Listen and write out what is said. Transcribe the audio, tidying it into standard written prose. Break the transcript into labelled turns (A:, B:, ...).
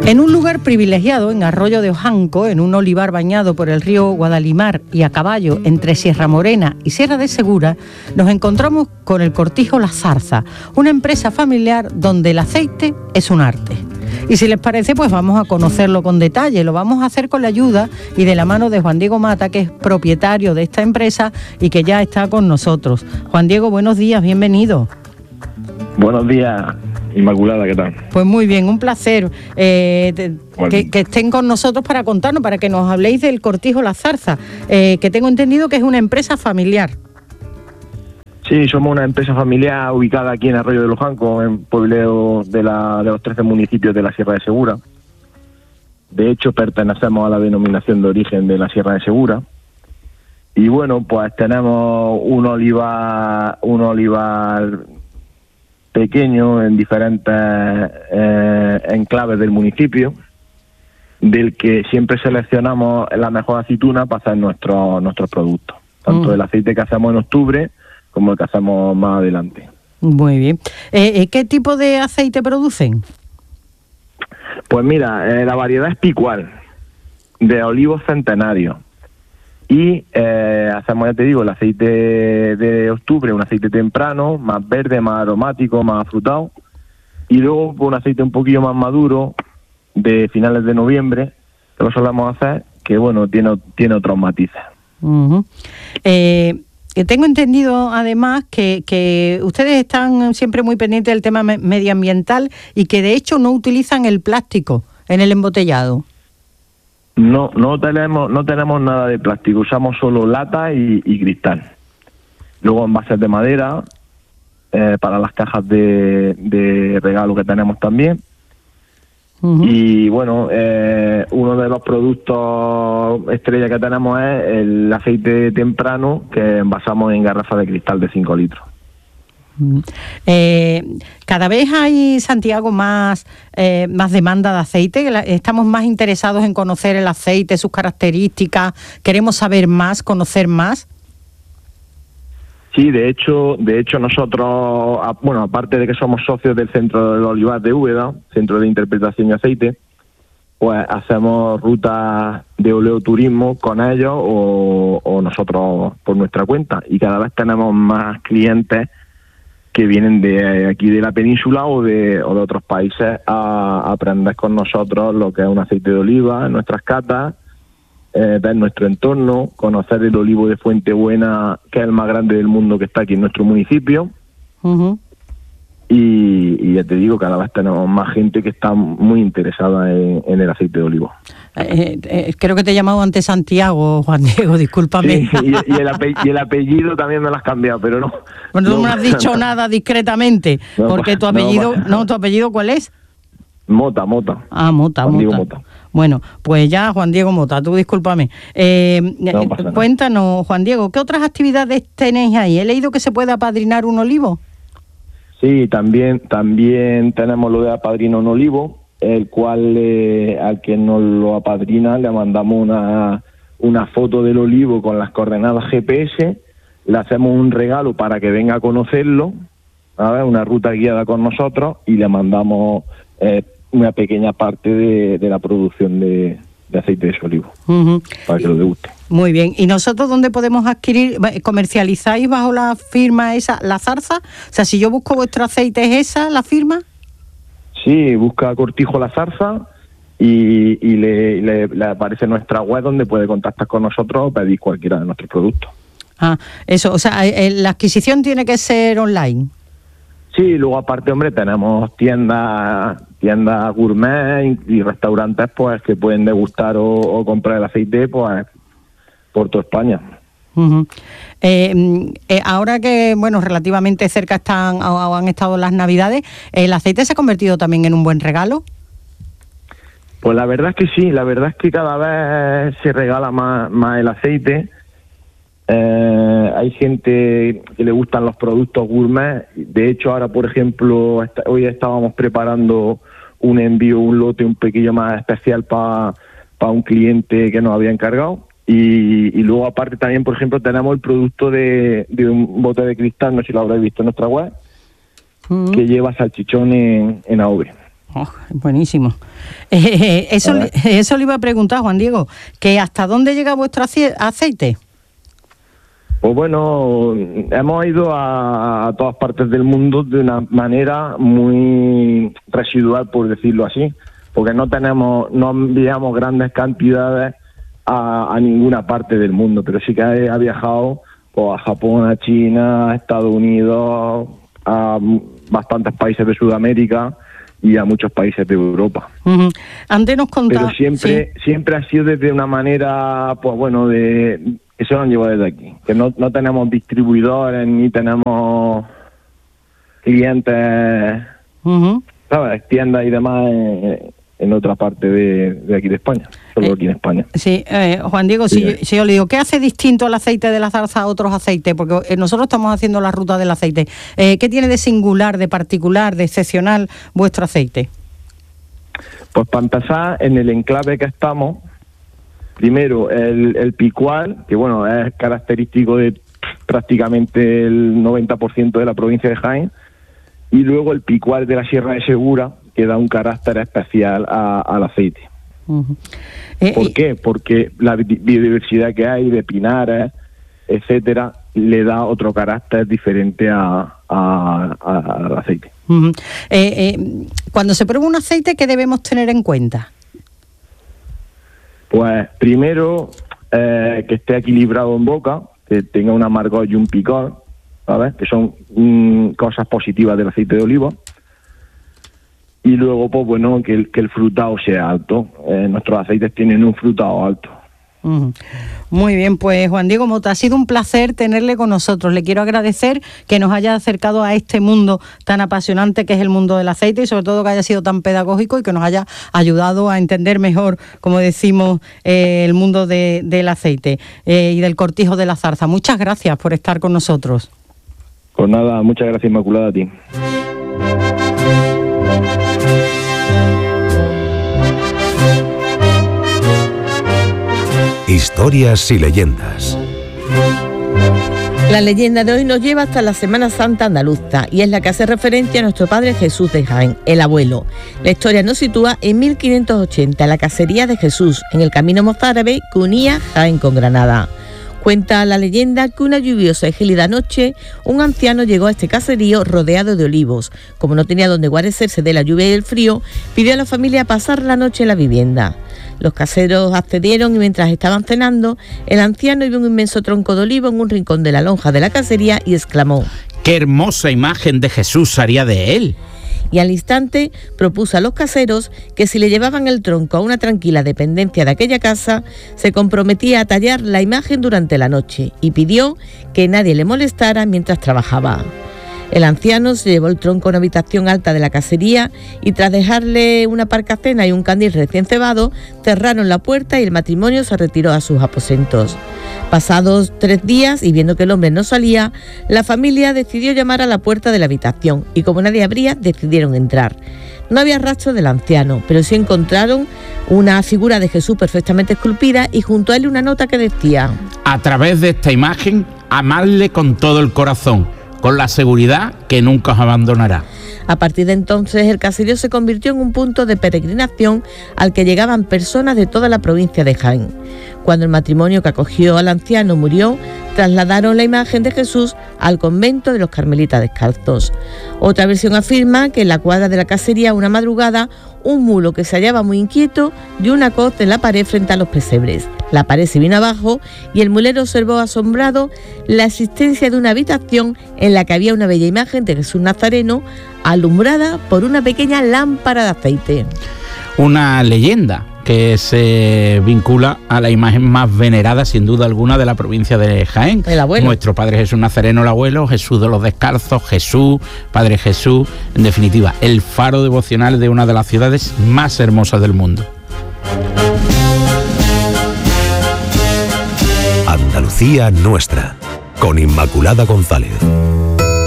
A: En un lugar privilegiado, en Arroyo de Ojanco, en un olivar bañado por el río Guadalimar y a caballo entre Sierra Morena y Sierra de Segura, nos encontramos con el Cortijo La Zarza, una empresa familiar donde el aceite es un arte. Y si les parece, pues vamos a conocerlo con detalle. Lo vamos a hacer con la ayuda y de la mano de Juan Diego Mata, que es propietario de esta empresa y que ya está con nosotros. Juan Diego, buenos días, bienvenido.
B: Buenos días, Inmaculada, ¿qué tal?
A: Pues muy bien, un placer que estén con nosotros para contarnos, para que nos habléis del Cortijo La Zarza, que tengo entendido que es una empresa familiar.
B: Sí, somos una empresa familiar ubicada aquí en Arroyo de Ojanco, en puebleo de los 13 municipios de la Sierra de Segura. De hecho, pertenecemos a la denominación de origen de la Sierra de Segura. Y bueno, pues tenemos un olivar pequeño en diferentes enclaves del municipio, del que siempre seleccionamos la mejor aceituna para hacer nuestros productos. Tanto el aceite que hacemos en octubre como el que hacemos más adelante.
A: Muy bien. ¿Qué tipo de aceite producen?
B: Pues mira, la variedad es picual, de olivos centenarios. Y hacemos, ya te digo, el aceite de octubre, un aceite temprano, más verde, más aromático, más afrutado. Y luego un aceite un poquillo más maduro, de finales de noviembre, que lo solemos hacer, que bueno, tiene otros matices.
A: Uh-huh. Tengo entendido además que ustedes están siempre muy pendientes del tema medioambiental y que de hecho no utilizan el plástico en el embotellado.
B: No tenemos nada de plástico, usamos solo lata y cristal. Luego envases de madera para las cajas de regalo que tenemos también. Uh-huh. Y bueno, uno de los productos estrella que tenemos es el aceite temprano, que envasamos en garrafas de cristal de 5 litros.
A: Cada vez hay, Santiago, más demanda de aceite. Estamos más interesados en conocer el aceite, sus características. Queremos saber más, conocer más.
B: Sí, de hecho nosotros, bueno, aparte de que somos socios del Centro del Olivar de Úbeda, Centro de Interpretación y Aceite, pues hacemos rutas de oleoturismo con ellos o nosotros por nuestra cuenta. Y cada vez tenemos más clientes que vienen de aquí de la península o de otros países a aprender con nosotros lo que es un aceite de oliva en nuestras catas, ver nuestro entorno, conocer el olivo de Fuentebuena, que es el más grande del mundo que está aquí en nuestro municipio. Uh-huh. Y ya te digo, cada vez tenemos más gente que está muy interesada en el aceite de olivo.
A: Creo que te he llamado antes Santiago, Juan Diego, discúlpame.
B: Sí, y el apellido también me lo has cambiado, pero no.
A: Bueno, no me has dicho nada discretamente, porque tu apellido, ¿tu apellido cuál es?
B: Mota.
A: Ah, Mota. Bueno, pues ya, Juan Diego Mota, tú discúlpame. Cuéntanos, Juan Diego, ¿qué otras actividades tenéis ahí? He leído que se puede apadrinar un olivo.
B: Sí, también tenemos lo de apadrinar un olivo, el cual al que nos lo apadrina le mandamos una foto del olivo con las coordenadas GPS, le hacemos un regalo para que venga a conocerlo, ¿sabes? Una ruta guiada con nosotros y le mandamos una pequeña parte de la producción de aceite de ese olivo, uh-huh, para que lo deguste.
A: Muy bien. ¿Y nosotros dónde podemos adquirir? ¿Comercializáis bajo la firma esa, La Zarza? O sea, si yo busco vuestro aceite, ¿es esa la firma?
B: Sí, busca Cortijo La Zarza y le aparece nuestra web donde puede contactar con nosotros o pedir cualquiera de nuestros productos.
A: Ah, eso, o sea, la adquisición tiene que ser online.
B: Sí, luego aparte, hombre, tenemos tiendas gourmet y restaurantes pues que pueden degustar o comprar el aceite pues por toda España.
A: Uh-huh. Ahora que, bueno, relativamente cerca han estado las Navidades, ¿el aceite se ha convertido también en un buen regalo?
B: Pues la verdad es que sí, la verdad es que cada vez se regala más el aceite. Hay gente que le gustan los productos gourmet. De hecho, ahora, por ejemplo, hoy estábamos preparando un envío, un lote un poquillo más especial para un cliente que nos había encargado. Y luego, aparte, también, por ejemplo, tenemos el producto de un bote de cristal, no sé si lo habréis visto en nuestra web, que lleva salchichón en AOV.
A: Oh, buenísimo. Eso le iba a preguntar, Juan Diego, que ¿hasta dónde llega vuestro aceite?
B: Pues bueno, hemos ido a todas partes del mundo de una manera muy residual, por decirlo así, porque no enviamos grandes cantidades a ninguna parte del mundo, pero sí que ha viajado pues, a Japón, a China, a Estados Unidos, a bastantes países de Sudamérica y a muchos países de Europa.
A: Uh-huh. Antes nos contaba...
B: Pero siempre ha sido desde una manera, pues bueno, que se lo han llevado desde aquí, que no tenemos distribuidores ni tenemos clientes,
A: uh-huh,
B: ¿sabes? Tiendas y demás en otra parte de aquí de España, solo aquí en España.
A: Sí, Juan Diego, si yo le digo, ¿qué hace distinto el aceite de la zarza a otros aceites? Porque nosotros estamos haciendo la ruta del aceite. ¿Qué tiene de singular, de particular, de excepcional vuestro aceite?
B: Pues para empezar, en el enclave que estamos, primero el picual, que bueno, es característico de prácticamente el 90% de la provincia de Jaén, y luego el picual de la Sierra de Segura, que da un carácter especial al aceite.
A: Uh-huh.
B: ¿Por qué? Porque la biodiversidad que hay de pinares, etcétera, le da otro carácter diferente al aceite.
A: Uh-huh. Cuando se prueba un aceite, ¿qué debemos tener en cuenta?
B: Pues primero que esté equilibrado en boca, que tenga un amargor y un picor, ¿sabes? Que son cosas positivas del aceite de oliva. Y luego, pues bueno, que el frutado sea alto. Nuestros aceites tienen un frutado alto.
A: Uh-huh. Muy bien, pues Juan Diego Mota, ha sido un placer tenerle con nosotros. Le quiero agradecer que nos haya acercado a este mundo tan apasionante que es el mundo del aceite y sobre todo que haya sido tan pedagógico y que nos haya ayudado a entender mejor, como decimos, el mundo del aceite y del cortijo de la zarza. Muchas gracias por estar con nosotros.
B: Pues nada, muchas gracias, Inmaculada, a ti.
C: Historias y leyendas.
D: La leyenda de hoy nos lleva hasta la Semana Santa andaluza y es la que hace referencia a nuestro Padre Jesús de Jaén, el abuelo. La historia nos sitúa en 1580, en la casería de Jesús, en el camino mozárabe que unía Jaén con Granada. Cuenta la leyenda que una lluviosa y gélida noche, un anciano llegó a este caserío rodeado de olivos. Como no tenía donde guarecerse de la lluvia y el frío, pidió a la familia pasar la noche en la vivienda. Los caseros accedieron y mientras estaban cenando, el anciano vio un inmenso tronco de olivo en un rincón de la lonja de la casería y exclamó:
E: ¡qué hermosa imagen de Jesús haría de él!
D: Y al instante propuso a los caseros que si le llevaban el tronco a una tranquila dependencia de aquella casa, se comprometía a tallar la imagen durante la noche y pidió que nadie le molestara mientras trabajaba. El anciano se llevó el tronco a una habitación alta de la casería y tras dejarle una parcacena y un candil recién cebado, cerraron la puerta y el matrimonio se retiró a sus aposentos. Pasados 3 días y viendo que el hombre no salía, la familia decidió llamar a la puerta de la habitación y como nadie abría, decidieron entrar. No había rastro del anciano, pero sí encontraron una figura de Jesús perfectamente esculpida y junto a él una nota que decía:
E: a través de esta imagen, amadle con todo el corazón, con la seguridad que nunca os abandonará.
D: A partir de entonces, el caserío se convirtió en un punto de peregrinación al que llegaban personas de toda la provincia de Jaén. Cuando el matrimonio que acogió al anciano murió, trasladaron la imagen de Jesús al convento de los Carmelitas Descalzos. Otra versión afirma que en la cuadra de la casería, una madrugada, un mulo que se hallaba muy inquieto dio una coz en la pared frente a los pesebres. La pared se vino abajo y el mulero observó asombrado la existencia de una habitación en la que había una bella imagen de Jesús Nazareno alumbrada por una pequeña lámpara de aceite.
E: Una leyenda que se vincula a la imagen más venerada, sin duda alguna, de la provincia de Jaén.
D: El abuelo.
E: Nuestro Padre Jesús Nazareno, el abuelo, Jesús de los Descalzos, Jesús, Padre Jesús, en definitiva, el faro devocional de una de las ciudades más hermosas del mundo.
C: Andalucía nuestra, con Inmaculada González.